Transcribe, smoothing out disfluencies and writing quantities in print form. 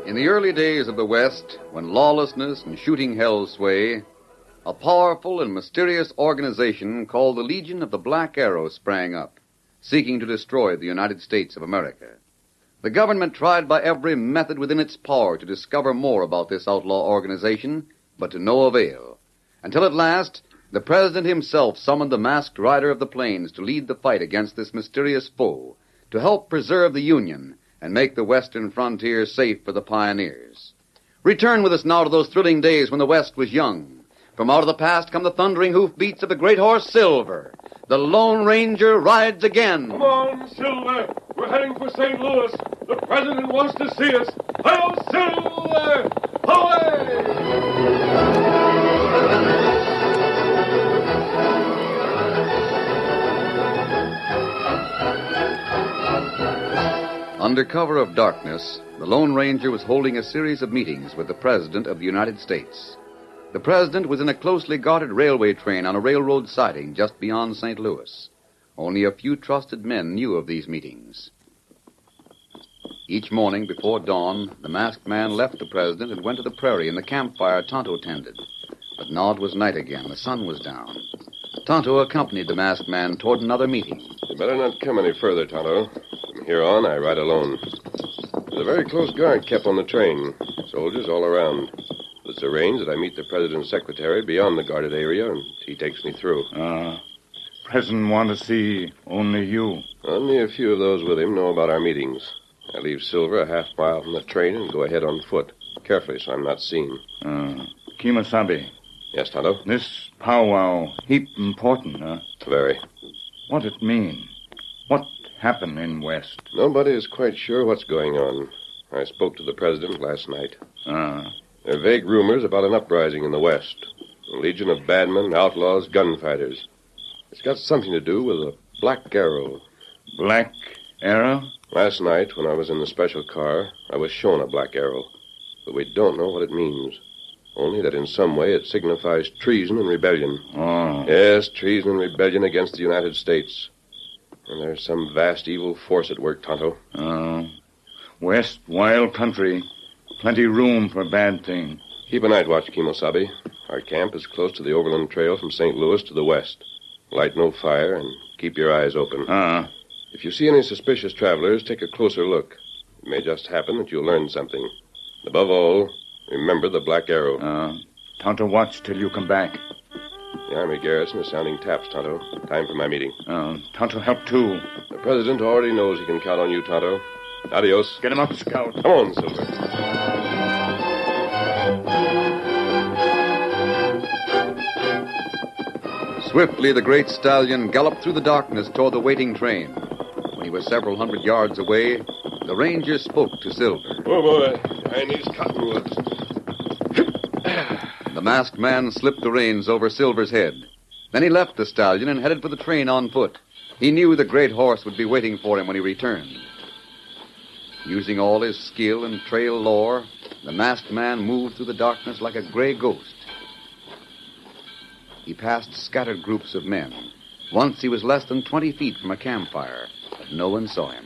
In the early days of the West, when lawlessness and shooting held sway, a powerful and mysterious organization called the Legion of the Black Arrow sprang up, seeking to destroy the United States of America. The government tried by every method within its power to discover more about this outlaw organization, but to no avail, until at last the President himself summoned the masked rider of the plains to lead the fight against this mysterious foe, to help preserve the Union and make the western frontier safe for the pioneers. Return with us now to those thrilling days when the West was young. From out of the past come the thundering hoofbeats of the great horse Silver. The Lone Ranger rides again. Come on, Silver. We're heading for St. Louis. The President wants to see us. Hail, Silver! Away! Under cover of darkness, the Lone Ranger was holding a series of meetings with the President of the United States. The President was in a closely guarded railway train on a railroad siding just beyond St. Louis. Only a few trusted men knew of these meetings. Each morning before dawn, the masked man left the President and went to the prairie and the campfire Tonto tended. But now it was night again. The sun was down. Tonto accompanied the masked man toward another meeting. You better not come any further, Tonto. From here on, I ride alone. There's a very close guard kept on the train. Soldiers all around. It's arranged that I meet the President's secretary beyond the guarded area, and he takes me through. President want to see only you. Only a few of those with him know about our meetings. I leave Silver a half mile from the train and go ahead on foot, carefully so I'm not seen. Kemosabe. Yes, Tonto? This powwow heap important, huh? Very. What it mean? What happened in West? Nobody is quite sure what's going on. I spoke to the President last night. There are vague rumors about an uprising in the West. A legion of badmen, outlaws, gunfighters. It's got something to do with a Black Arrow. Black Arrow? Last night, when I was in the special car, I was shown a Black Arrow. But we don't know what it means. Only that in some way it signifies treason and rebellion. Oh. Yes, treason and rebellion against the United States. And there's some vast evil force at work, Tonto. West, wild country. Plenty room for bad thing. Keep a night watch, Kemosabe. Our camp is close to the overland trail from St. Louis to the west. Light no fire and keep your eyes open. If you see any suspicious travelers, take a closer look. It may just happen that you'll learn something. Above all, remember the Black Arrow. Tonto watch till you come back. The Army garrison is sounding taps, Tonto. Time for my meeting. Tonto help too. The President already knows he can count on you, Tonto. Adios. Get him up, Scout. Come on, Silver. Swiftly, the great stallion galloped through the darkness toward the waiting train. When he was several hundred yards away, the ranger spoke to Silver. Oh, boy. Behind these cottonwoods. The masked man slipped the reins over Silver's head. Then he left the stallion and headed for the train on foot. He knew the great horse would be waiting for him when he returned. Using all his skill and trail lore, the masked man moved through the darkness like a gray ghost. He passed scattered groups of men. Once he was less than 20 feet from a campfire, but no one saw him.